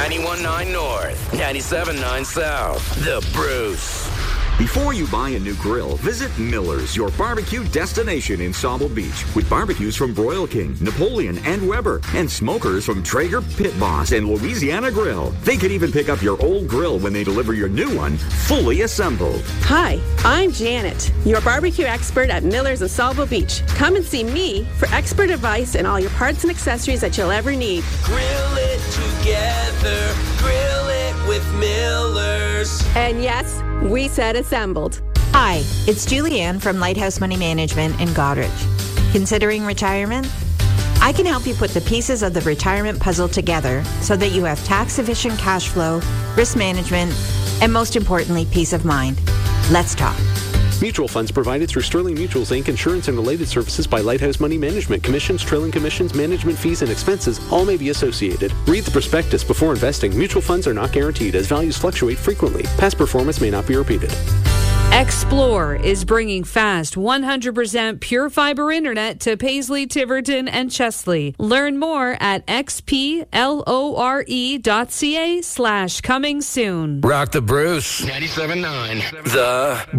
91.9 North, 97.9 South. The Bruce. Before you buy a new grill, visit Miller's, your barbecue destination in Sauble Beach, with barbecues from Broil King, Napoleon, and Weber, and smokers from Traeger, Pit Boss, and Louisiana Grill. They could even pick up your old grill when they deliver your new one, fully assembled. Hi, I'm Janet, your barbecue expert at Miller's in Sauble Beach. Come and see me for expert advice and all your parts and accessories that you'll ever need. Grill it together, grill it with Miller's. And yes, we said assembled. Hi, it's Julianne from Lighthouse Money Management in Goderich. Considering retirement? I can help you put the pieces of the retirement puzzle together so that you have tax-efficient cash flow, risk management, and most importantly, peace of mind. Let's talk. Mutual funds provided through Sterling Mutuals Inc. Insurance and related services by Lighthouse Money Management. Commissions, trailing commissions, management fees, and expenses all may be associated. Read the prospectus before investing. Mutual funds are not guaranteed as values fluctuate frequently. Past performance may not be repeated. Explore is bringing fast 100% pure fiber internet to Paisley, Tiverton, and Chesley. Learn more at xplore.ca/coming soon. Rock the Bruce. 97.9. The